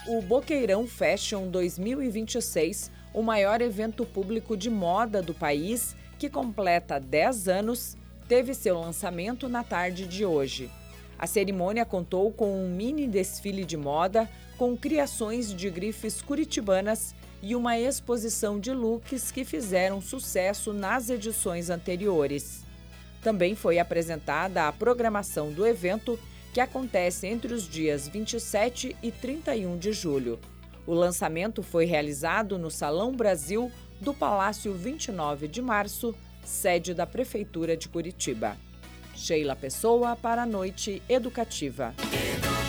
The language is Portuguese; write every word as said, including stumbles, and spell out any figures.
O Boqueirão Fashion dois mil e vinte e seis, o maior evento público de moda do país, que completa dez anos, teve seu lançamento na tarde de hoje. A cerimônia contou com um mini desfile de moda, com criações de grifes curitibanas e uma exposição de looks que fizeram sucesso nas edições anteriores. Também foi apresentada a programação do evento, que acontece entre os dias vinte e sete e trinta e um de julho. O lançamento foi realizado no Salão Brasil do Palácio vinte e nove de março, sede da Prefeitura de Curitiba. Sheila Pessoa para a Noite Educativa.